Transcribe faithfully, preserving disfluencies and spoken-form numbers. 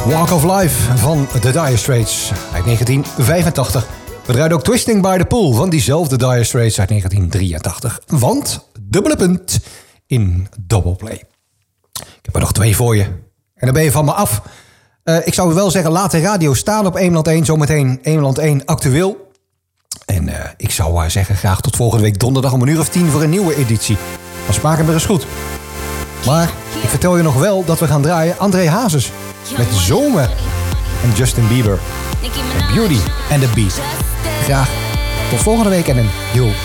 Walk of Life van The Dire Straits uit negentien vijfentachtig. We draaiden ook Twisting by the Pool van diezelfde Dire Straits uit negentien drieëntachtig. Want, dubbele punt in Double Play. Ik heb er nog twee voor je. En dan ben je van me af. Uh, ik zou wel zeggen, laat de radio staan op Eemland één. Zometeen Eemland één actueel. En uh, ik zou uh, zeggen, graag tot volgende week donderdag om een uur of tien voor een nieuwe editie. Dan smaken we eens goed. Maar ik vertel je nog wel dat we gaan draaien André Hazes met Zomer en Justin Bieber en Beauty and the Beast. Graag tot volgende week en een heel